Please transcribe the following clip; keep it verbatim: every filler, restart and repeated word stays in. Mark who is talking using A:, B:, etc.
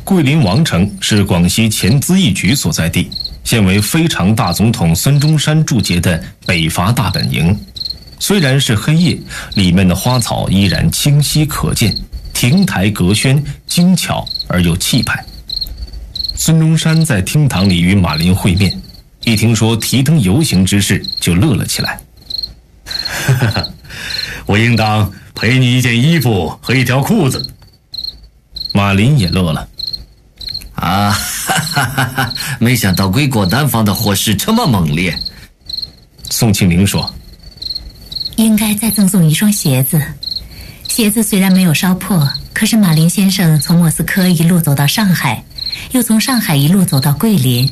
A: 桂林王城是广西前资义局所在地，现为非常大总统孙中山驻节的北伐大本营。虽然是黑夜，里面的花草依然清晰可见，亭台阁轩，精巧而又气派。孙中山在厅堂里与马林会面，一听说提灯游行之事，就乐了起来。
B: 我应当赔你一件衣服和一条裤子。
A: 马林也乐了。
C: 啊，哈哈哈哈！没想到归国南方的火势这么猛烈。
A: 宋庆龄说：“
D: 应该再赠送一双鞋子。鞋子虽然没有烧破，可是马林先生从莫斯科一路走到上海，又从上海一路走到桂林，